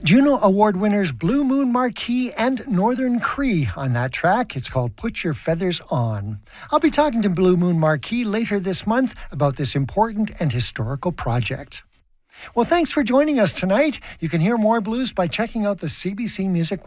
Juno Award winners Blue Moon Marquee and Northern Cree on that track. It's called Put Your Feathers On. I'll be talking to Blue Moon Marquee later this month about this important and historical project. Well, thanks for joining us tonight. You can hear more blues by checking out the CBC Music